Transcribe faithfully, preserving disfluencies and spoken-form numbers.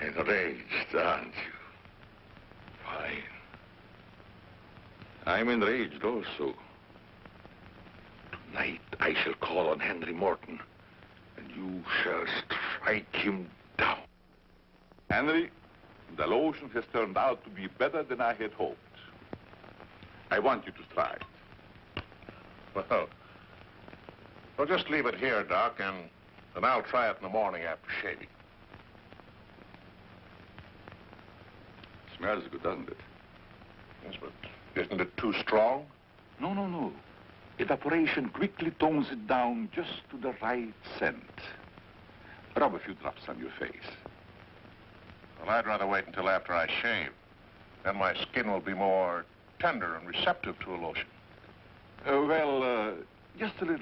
Enraged, aren't you? Fine. I'm enraged also. Tonight I shall call on Henry Morton, and you shall strike him down. Henry, the lotion has turned out to be better than I had hoped. I want you to try it. Well, well, just leave it here, Doc, and, and I'll try it in the morning after shaving. Smells good, doesn't it? Yes, but isn't it too strong? No, no, no. Evaporation quickly tones it down just to the right scent. Rub a few drops on your face. Well, I'd rather wait until after I shave. Then my skin will be more tender and receptive to a lotion. Uh, well, uh, just a little